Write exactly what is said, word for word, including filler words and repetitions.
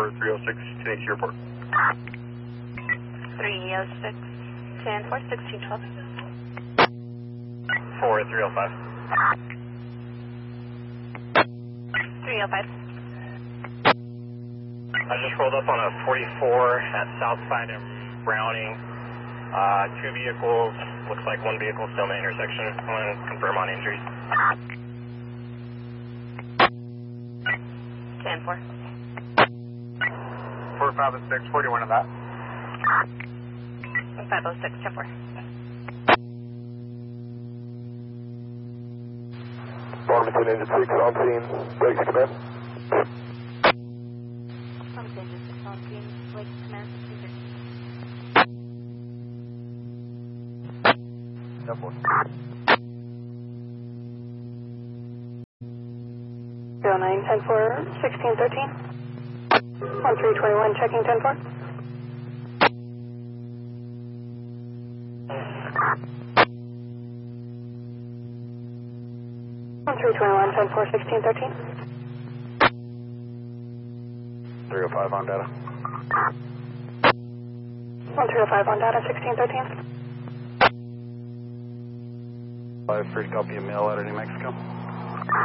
four three oh six, ten H Airport. three oh six, ten four, sixteen twelve. four three oh five. three oh five. I just rolled up on a forty-four at Southside and Browning. Uh, two vehicles. Looks like one vehicle still in the intersection. I want to confirm on injuries. ten four. four five six, forty-one of that. five oh six, ten four. Farmington Engine six on scene. Brakes command. Farmington Engine six on scene. Blake command. ten four. zero nine, ten four, sixteen thirteen. one three twenty-one, checking ten four. one three twenty-one, ten four, sixteen thirteen. three oh five on data. one three oh five on data, sixteen thirteen. five, free copy of mail out of New Mexico.